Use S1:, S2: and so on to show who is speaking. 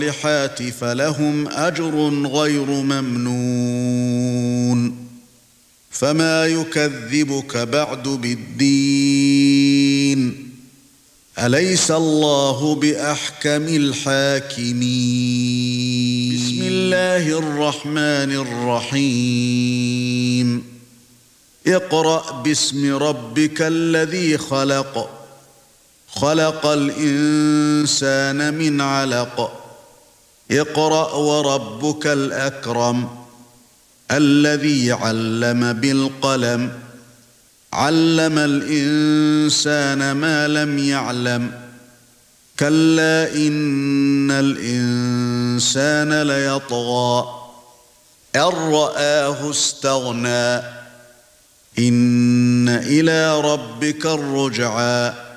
S1: الصالحات فلهم أجر غير ممنون فما يكذبك بعد بالدين أليس الله بأحكم الحاكمين بسم الله الرحمن الرحيم اقرأ باسم ربك الذي خلق الإنسان من علق اقرأ وربك الأكرم الذي علم بالقلم علم الإنسان ما لم يعلم كلا إن الإنسان ليطغى أن رآه استغنى إن إلى ربك الرجعى